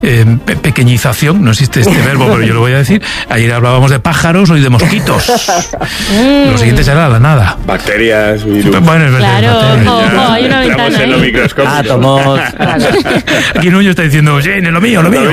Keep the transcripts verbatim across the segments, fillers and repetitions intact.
eh, pe- pequeñización, no existe este verbo, pero yo lo voy a decir. Ayer hablábamos de pájaros, hoy de mosquitos. Lo siguiente será la nada. Bacterias, virus. Bueno, es verdad. Claro, ojo, hay una Entramos ventana en lo ahí. microscópico. Átomos. Aquí Nuño está diciendo, sí, lo mío, lo mío.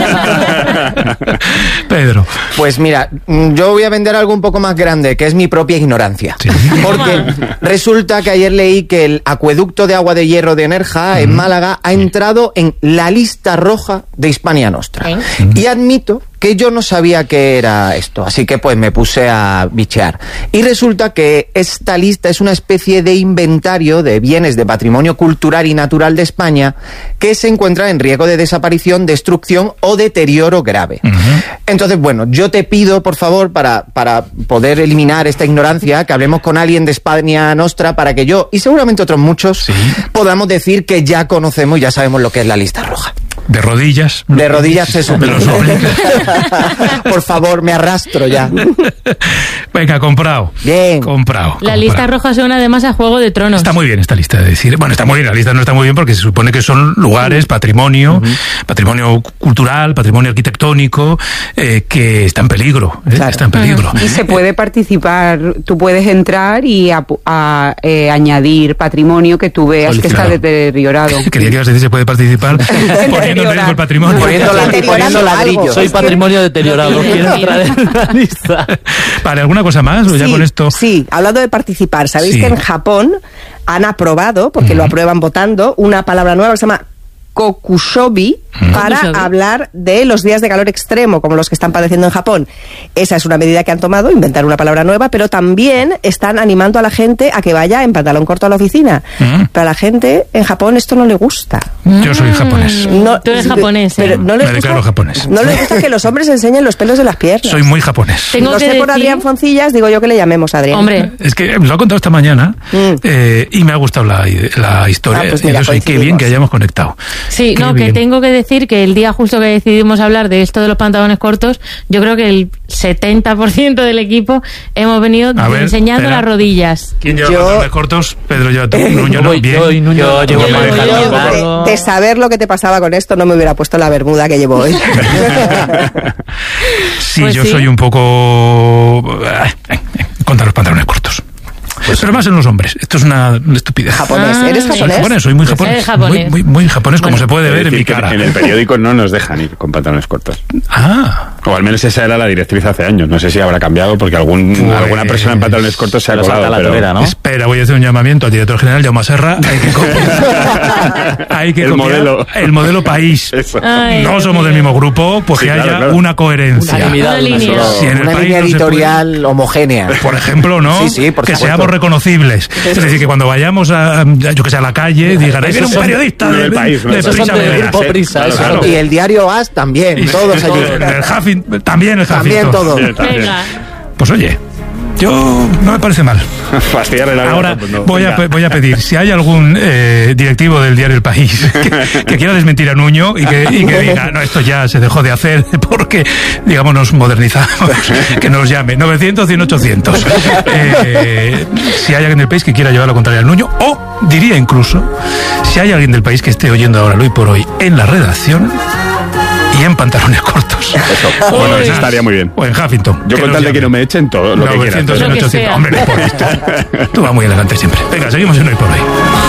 Pedro. Pues mira, yo voy a vender algo un poco más grande, que es mi propia ignorancia. Sí. Porque resulta que ayer leí que el acueducto de agua de hierro de Nerja, en Málaga, ha entrado en la lista roja de Hispania Nostra. ¿Eh? Y admito que yo no sabía qué era esto, así que pues me puse a bichear. Y resulta que esta lista es una especie de inventario de bienes de patrimonio cultural y natural de España que se encuentra en riesgo de desaparición, destrucción o deterioro grave. Uh-huh. Entonces, bueno, yo te pido, por favor, para, para poder eliminar esta ignorancia, que hablemos con alguien de Hispania Nostra para que yo, y seguramente otros muchos, sí, podamos decir que ya conocemos, ya sabemos lo que es la lista roja. De rodillas. De rodillas se supone. Por favor, me arrastro ya. Venga, comprado. Bien. Comprado. La comprado. lista roja suena además a Juego de Tronos. Está muy bien esta lista de decir. Bueno, está muy bien, la lista no está muy bien porque se supone que son lugares, patrimonio, uh-huh. patrimonio cultural, patrimonio arquitectónico, eh, que está en peligro. ¿eh? Claro. Está en peligro. Y se puede participar, tú puedes entrar y a, a, eh, añadir patrimonio que tú veas que está deteriorado. Quería que ibas a decir se puede participar poniendo en riesgo el patrimonio. Poniendo, la, poniendo ladrillos. Soy patrimonio deteriorado. ¿Quieres entrar en la lista? Vale, ¿alguna cosa más? ¿O ya sí, con esto? Sí, hablando de participar, ¿sabéis sí. que en Japón han aprobado, porque uh-huh. lo aprueban votando, una palabra nueva que se llama kokushobi uh-huh. para Kokushobi. hablar de los días de calor extremo, como los que están padeciendo en Japón? Esa es una medida que han tomado, inventar una palabra nueva, pero también están animando a la gente a que vaya en pantalón corto a la oficina. Uh-huh. Pero a la gente en Japón esto no le gusta. Yo soy japonés. No, tú eres japonés, ¿eh? Pero no les Me gusta, declaro japonés. No les gusta que los hombres enseñen los pelos de las piernas. Soy muy japonés. Tengo no que sé por decir... Adrián Foncillas, digo yo que le llamemos a Adrián. Hombre. Es que lo ha contado esta mañana mm. eh, y me ha gustado la, la historia. Ah, pues mira, y qué bien que hayamos conectado. Sí, qué no, bien. que tengo que decir que el día justo que decidimos hablar de esto de los pantalones cortos, yo creo que el setenta por ciento del equipo hemos venido ver, enseñando espera. las rodillas. ¿Quién lleva Yo... pantalones cortos? Pedro lleva tú. Nuño, no, bien. Yo, y Nuño, yo llevo yo, pareja yo, largo. De, de saber lo que te pasaba con esto, no me hubiera puesto la bermuda que llevo hoy. Sí, pues yo sí. soy un poco... Contra los pantalones cortos. Pues pero más en los hombres. Esto es una estupidez. Japonés. Ah, ¿Eres Soy japonés? japonés, soy muy Pues japonés. eres japonés. Muy, muy, muy japonés, como Bueno, se puede ver en mi decir que cara. En el periódico no nos dejan ir con pantalones cortos. Ah. O al menos esa era la directriz hace años. No sé si habrá cambiado porque algún, Pues... alguna persona en pantalones cortos se ha Lo colado. salta la pero... torera, ¿no? Espera, voy a hacer un llamamiento al director general, Jaume Serra. Hay que copiar, hay que El copiar modelo. el modelo país. Eso. Ay, no Dios somos mío. del mismo grupo, pues Sí, que claro, haya claro. una coherencia. Unanimidad, Una línea. una Si en el Una país línea no se puede- editorial homogénea. Por ejemplo, ¿no? Sí, sí, por que supuesto. seamos reconocibles. Es decir, que cuando vayamos a, yo que sé, a la calle, digan, ahí viene un Esos son periodista de- de, del país, ¿no? de Esos son Prisa del Media. grupo Prisa, Claro, eso. claro. Y el diario As también, Y- todos allí. El Huffington, también el Huffington. También todo. Sí, también. Venga. Pues oye, yo no me parece mal. Fastidiarle la vida, Ahora pues no. voy a, Venga. voy a pedir, si hay algún eh, directivo del diario El País que, que quiera desmentir a Nuño y que, y que diga, no, esto ya se dejó de hacer porque, digamos, nos modernizamos, que nos llame, novecientos, cien, ochocientos. Eh, si hay alguien del país que quiera llevar la contraria al Nuño, o diría incluso, si hay alguien del país que esté oyendo ahora, hoy por hoy, en la redacción y en pantalones cortos. Eso. Bueno, eso estaría muy bien. O en Huffington. Yo que con nos tal de que llame. no me echen todo lo que quieras. novecientos, Lo que ochocientos. sea. Hombre, no importa. Tú vas muy elegante siempre. Venga, seguimos en Hoy por Hoy.